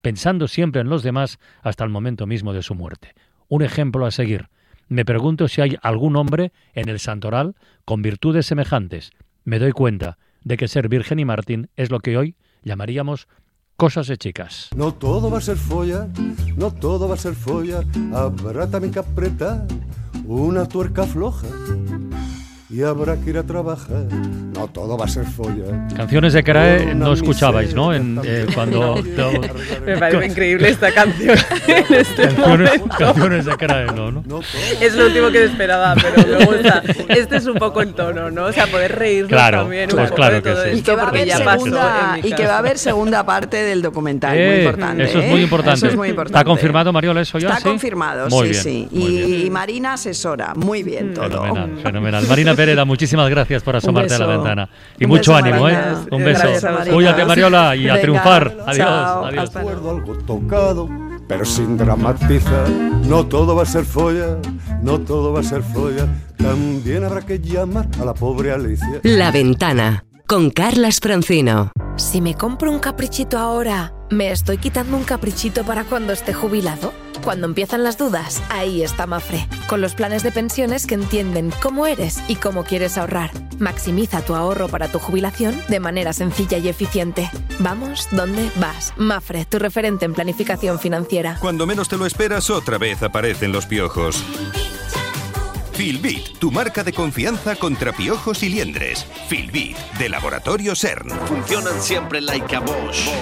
pensando siempre en los demás hasta el momento mismo de su muerte. Un ejemplo a seguir. Me pregunto si hay algún hombre en el santoral con virtudes semejantes. Me doy cuenta de que ser virgen y mártir es lo que hoy llamaríamos cosas de chicas. No todo va a ser folla, no todo va a ser folla, habrá también que apretar una tuerca floja y habrá que ir a trabajar. No todo va a ser folla. Canciones de Crae no escuchabais, ¿no? Cuando me parece increíble esta canción en este momento. Canciones de Crae, ¿no? Es lo último que esperaba, pero me gusta. Este es un poco el tono, ¿no? O sea, poder reírnos también un poco de todo esto, y que va a haber que va a haber segunda parte del documental, muy importante. Eso es muy importante. Eso es muy importante. ¿Está confirmado, Mariola, eso ya? Está confirmado, muy sí, bien, sí. Y Marina asesora, muy bien todo. Fenomenal. Marina Pereda, muchísimas gracias por asomarte a la ventana. Y mucho beso, ánimo, Marina. Un beso. Gracias, Cuídate, Mariola, y a triunfar. Adiós. Chao. Adiós. Algo tocado, pero sin dramatizar. No todo va a ser folla, no todo va a ser folla. También habrá que llamar a la pobre Alicia. La Ventana, con Carlas Francino. Si me compro un caprichito ahora, ¿me estoy quitando un caprichito para cuando esté jubilado? Cuando empiezan las dudas, ahí está Mafre, con los planes de pensiones que entienden cómo eres y cómo quieres ahorrar. Maximiza tu ahorro para tu jubilación de manera sencilla y eficiente. Vamos, ¿dónde vas? Mafre, tu referente en planificación financiera. Cuando menos te lo esperas, otra vez aparecen los piojos. Filbit, tu marca de confianza contra piojos y liendres. Filbit, de Laboratorio CERN. Funcionan siempre like a Bosch.